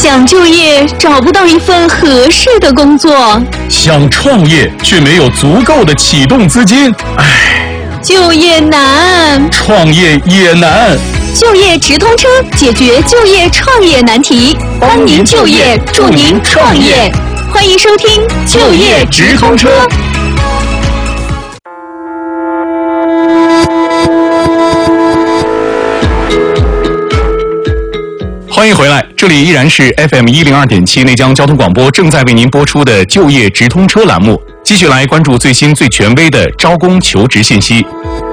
想就业找不到一份合适的工作， 想创业却没有足够的启动资金， 就业难， 创业也难。 就业直通车解决就业创业难题，帮您就业，助您创业。欢迎收听就业直通车。 欢迎回来，这里依然是 FM 102.7内江交通广播正在为您播出的就业直通车栏目，继续来关注最新最权威的招工求职信息。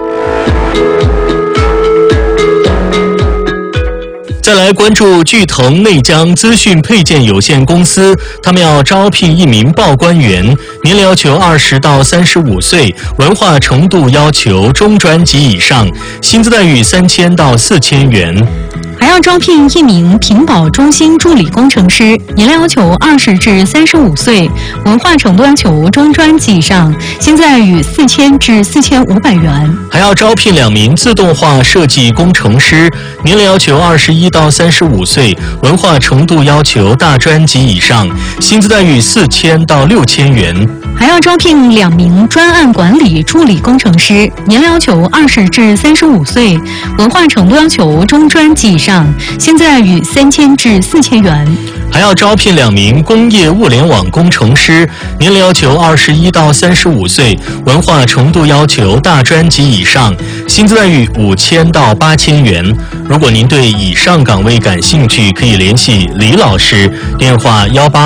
再来关注巨腾内江资讯配件有限公司，他们要招聘一名报关员，年龄要求20到35岁，文化程度要求中专及以上，薪资待遇3000到4000元。 还要招聘一名屏保中心助理工程师，年龄要求20至35岁，文化程度要求中专及以上，薪资待遇4000至4500元。 还要招聘2名自动化设计工程师，年龄要求21到35岁，文化程度要求大专及以上，薪资待遇4000到6000元。 还要招聘2名专案管理助理工程师，年龄要求20至35岁，文化程度要求中专及以上，薪资待遇3000至4000元。 还要招聘2名工业物联网工程师，年龄要求21到35岁，文化程度要求大专及以上，薪资待遇5000到8000元。如果您对以上岗位感兴趣，可以联系李老师，电话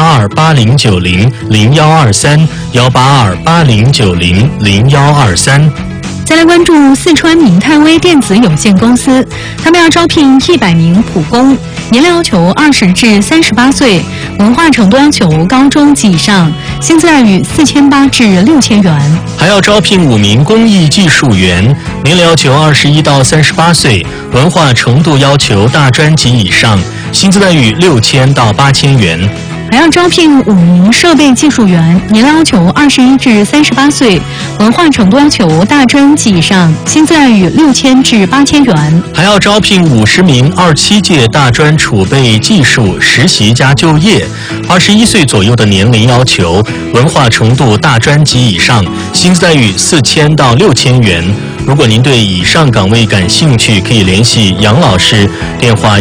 18280900123，18280900123。 再来关注四川明泰威电子有限公司，他们要招聘100名普工，年龄要求20至38岁，文化程度要求高中及以上，薪资待遇4800至6000元。 还要招聘5名工艺技术员，年龄要求21到38岁，文化程度要求大专及以上，薪资待遇6000到8000元。 还要招聘5名设备技术员，年龄要求21至38岁，文化程度要求大专及以上，薪资待遇6000至8000元。 还要招聘50名27届大专储备技术实习加就业，21岁左右的年龄要求，文化程度大专及以上，薪资待遇4000到6000元。如果您对以上岗位感兴趣，可以联系杨老师，电话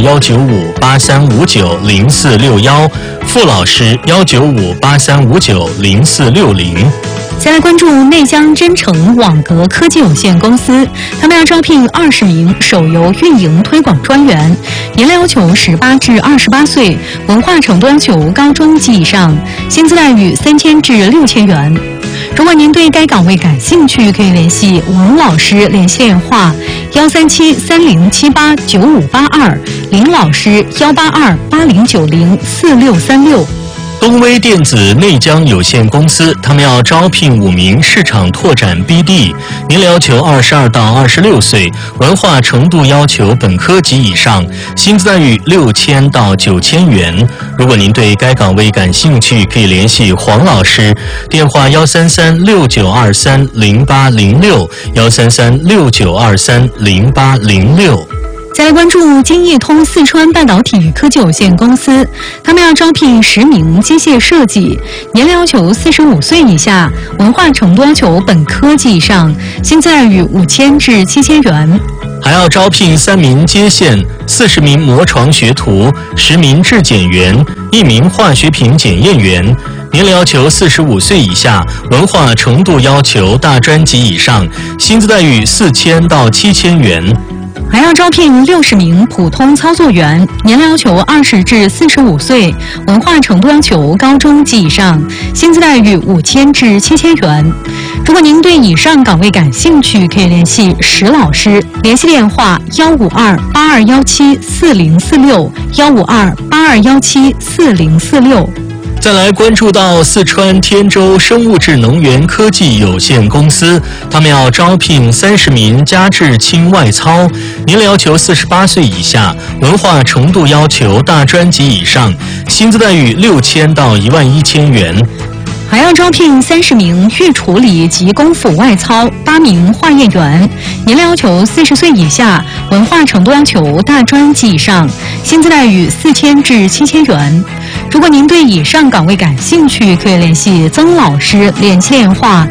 19583590461，傅老师19583590460。 再来关注内江真诚网格科技有限公司，他们要招聘20名手游运营推广专员，年龄要求18至28岁，文化程度要求高中及以上，薪资待遇3000至6000元。如果您对该岗位感兴趣，可以联系王老师，联系电话13730789582，林老师18280904636。 东威电子内江有限公司，他们要招聘5名市场拓展 BD， 年龄要求22到26岁，文化程度要求本科及以上，薪资待遇6000到9000元。如果您对该岗位感兴趣，可以联系黄老师，电话13369230806， 13369230806。 再来关注金益通四川半导体科技有限公司，他们要招聘10名机械设计，年龄要求45岁以下，文化程度要求本科及以上，薪资待遇5000至7000元。 还要招聘3名接线、40名磨床学徒、10名质检员、1名化学品检验员，年龄要求45岁以下，文化程度要求大专及以上，薪资待遇4000到7000元。 还要招聘60名普通操作员，年龄要求20至45岁，文化程度要求高中及以上，薪资待遇5000至7000元。如果您对以上岗位感兴趣，可以联系石老师，联系电话15282174046， 15282174046。 再来关注到四川天舟生物质能源科技有限公司，他们要招聘30名家制轻外操，年龄要求48岁以下，文化程度要求大专及以上，薪资待遇6000到11000元。 还要招聘30名预处理及功夫外操，8名化验员，年龄要求40岁以下，文化程度要求大专及以上，薪资待遇4000至7000元。如果您对以上岗位感兴趣，可以联系曾老师，联系电话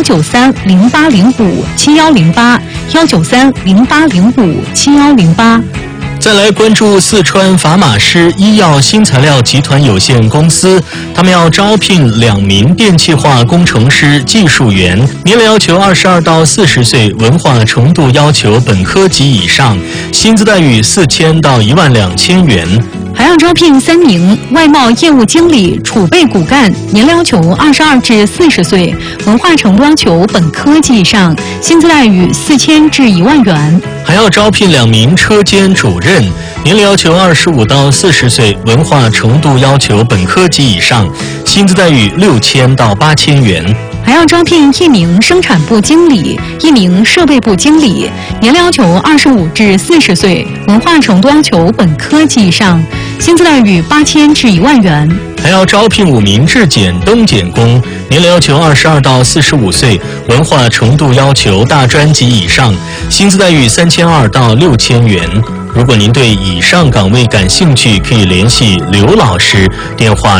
19308057108，19308057108。 再来关注四川法马师医药新材料集团有限公司，他们要招聘2名电气化工程师技术员，年龄要求22到40岁，文化程度要求本科及以上，薪资待遇4000到12000元。 还要招聘3名外贸业务经理、储备骨干，年龄要求22至40岁，文化程度要求本科及以上，薪资待遇4000至10000元。 还要招聘2名车间主任，年龄要求25到40岁，文化程度要求本科及以上，薪资待遇6000到8000元。 还要招聘1名生产部经理、1名设备部经理，年龄要求25至40岁，文化程度要求本科及以上，薪资待遇8000至10000元。 还要招聘5名质检灯检工，年龄要求22到45岁，文化程度要求大专及以上，薪资待遇3200到6000元。如果您对以上岗位感兴趣，可以联系刘老师，电话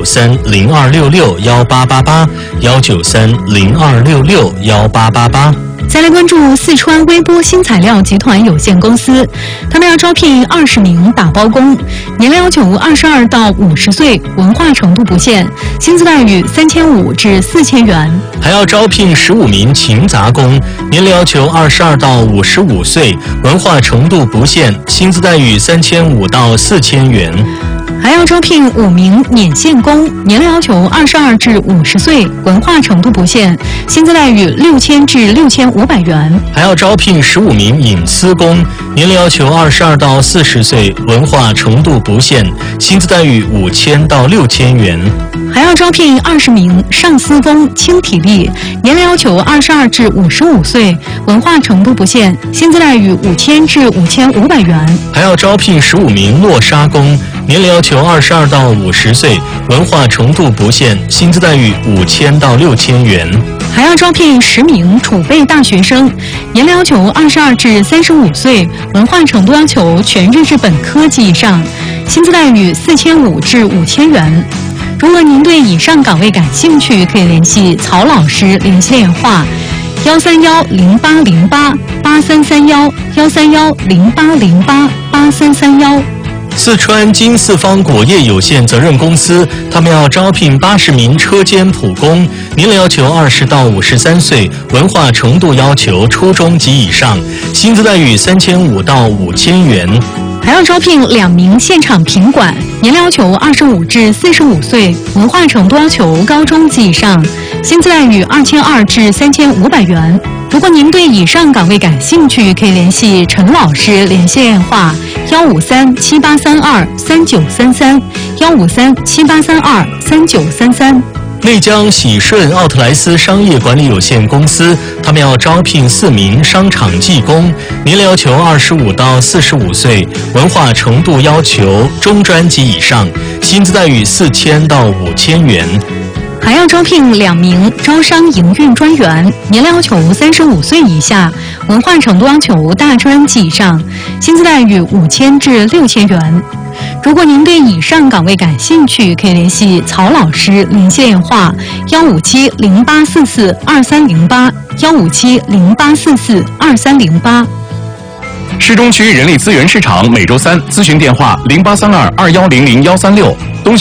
19302661888，19302661888。 再来关注四川微波新材料集团有限公司，他们要招聘20名打包工，年龄要求22到50岁，文化程度不限，薪资待遇3500至4000元。 还要招聘15名勤杂工，年龄要求22到55岁，文化程度不限，薪资待遇3500到4000元。 还要招聘5名捻线工，年龄要求22至50岁，文化程度不限，薪资待遇6000至6500元。 还要招聘15名引丝工，年龄要求22到40岁，文化程度不限，薪资待遇5000到6000元。 还要招聘20名上丝工轻体力，年龄要求22至55岁，文化程度不限，薪资待遇5000至5500元。 还要招聘15名落砂工，年龄要求22到50岁，文化程度不限，薪资待遇5000到6000元。 还要招聘10名储备大学生，年龄要求22至35岁，文化程度要求全日制本科及以上，薪资待遇4500至5000元。如果您对以上岗位感兴趣，可以联系曹老师，联系电话13108088331，13108088331。 四川金四方果业有限责任公司，他们要招聘80名车间普工，年龄要求20到53岁，文化程度要求初中及以上，薪资待遇3500到5000元。 还要招聘2名现场品管，年龄要求25至45岁，文化程度要求高中及以上，薪资待遇2200至3500元。如果您对以上岗位感兴趣，可以联系陈老师，联系电话15378323933，15378323933。 内江喜顺奥特莱斯商业管理有限公司，他们要招聘4名商场技工，年龄要求25到45岁，文化程度要求中专及以上，薪资待遇4000到5000元。 还要招聘2名招商营运专员，年龄要求35岁以下，文化程度要求大专及以上，薪资待遇5000至6000元。如果您对以上岗位感兴趣，可以联系曹老师，联系电话15708442308，15708442308。 市中区人力资源市场每周3咨询电话083221000136。